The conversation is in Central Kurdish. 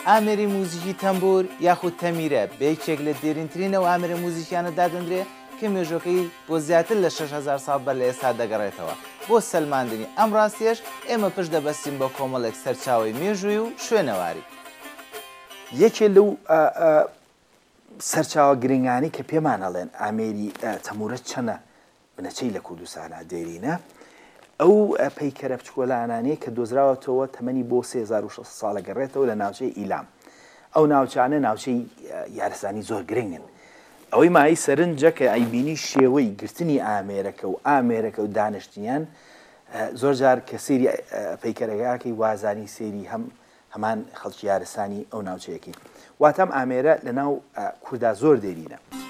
ئامێری موزیکی تەمبور یاخود تەمیرە بەیەکێک لە دێرینترینەوە ئامێرە موزیکیانە دادەندرێ کە مێژوەکەی بۆ زیاتر لە 6,000 ساڵ بەر لە ئێستا دەگەڕێتەوە. بۆ سەلماندنی ئەم ڕاستیەش ئێمە پشت دەبەستین بە کۆمەڵێک سەرچاوی مێژووی و شوێنەواری. یەکێ لەو سەرچاوە گرنگانی کە پێمان ئەڵێن ئامێری تەمورە چەنە بنەچەی لە کوردستانە دێرینە، ئەو پەیکەرە بچکۆلانانەیە کە دۆزراوەتەوە تەمەنی بۆ 3600 ساڵە گەڕێتەوە لە ناوچەی ئیلام. ئەو ناوچانە ناوچەی یارستانی زۆر گرنگن. ئەوەی مای سەرنجە کە ئەیبینی شێوەی گرتنی ئامێرەکە و ئامێرەکە و دانیشتیان زۆر جار کە سێری پەیکەرەکەی وازانی سێری هەمان خەڵکی یارستانی ئەو ناوچەیەکی. واتەم ئامێرە لە ناو کووردا زۆر دێرینە.